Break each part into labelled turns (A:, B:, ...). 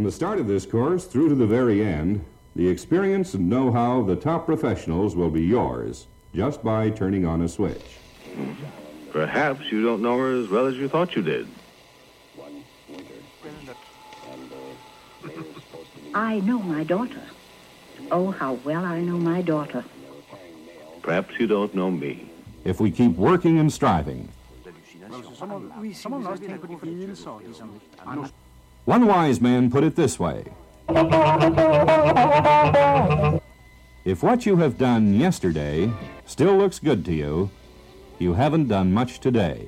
A: From the start of this course through to the very end, the experience and know-how of the top professionals will be yours just by turning on a switch.
B: Perhaps you don't know her as well as you thought you did.
C: I know my daughter. Oh, how well I know my daughter.
B: Perhaps you don't know me.
A: If we keep working and striving. One wise man put it this way. If what you have done yesterday still looks good to you, you haven't done much today.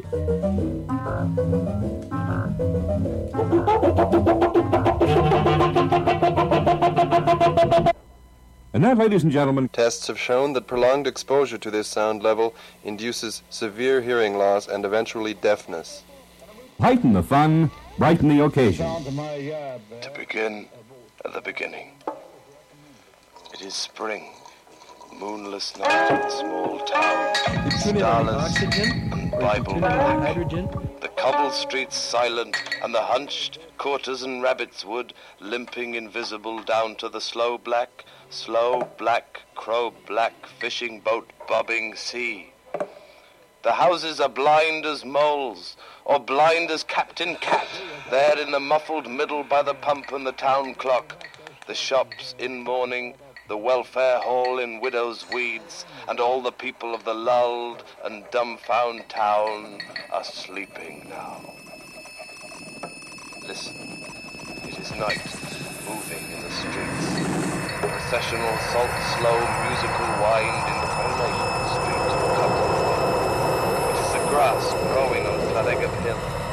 A: And that, ladies and gentlemen...
D: Tests have shown that prolonged exposure to this sound level induces severe hearing loss and eventually deafness.
A: Heighten the fun, brighten the occasion.
D: To begin at the beginning. It is spring, moonless night in small town, starless and Bible black. The cobbled streets silent, and the hunched courtesan rabbits wood limping invisible down to the slow black, crow-black fishing boat bobbing sea. The houses are blind as moles, or blind as Captain Cat, there in the muffled middle by the pump and the town clock. The shops in mourning, the welfare hall in widow's weeds, and all the people of the lulled and dumbfound town are sleeping now. Listen, it is night, moving in the streets. Processional salt-slow musical wind into Coronation Street to Cumberland. It is the grass growing on Flareggam Hill.